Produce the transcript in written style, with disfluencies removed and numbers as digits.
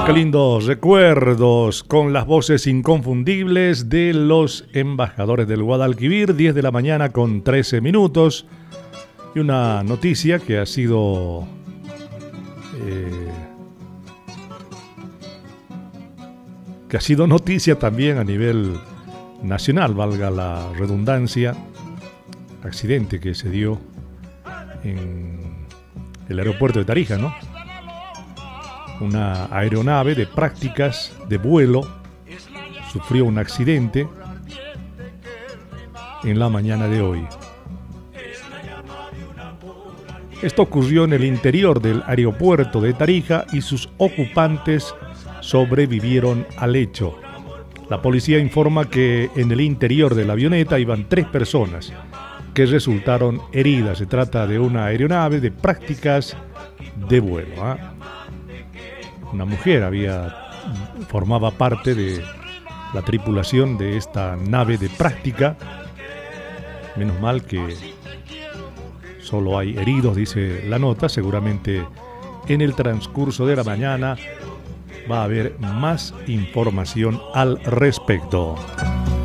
Qué lindos recuerdos con las voces inconfundibles de los embajadores del Guadalquivir. 10 de la mañana con 13 minutos. Y una noticia que ha sido noticia también a nivel nacional, valga la redundancia. Accidente que se dio en el aeropuerto de Tarija, ¿no? Una aeronave de prácticas de vuelo sufrió un accidente en la mañana de hoy. Esto ocurrió en el interior del aeropuerto de Tarija y sus ocupantes sobrevivieron al hecho. La policía informa que en el interior de la avioneta iban 3 personas que resultaron heridas. Se trata de una aeronave de prácticas de vuelo, ¿eh? Una mujer formaba parte de la tripulación de esta nave de práctica. Menos mal que solo hay heridos, dice la nota. Seguramente en el transcurso de la mañana va a haber más información al respecto.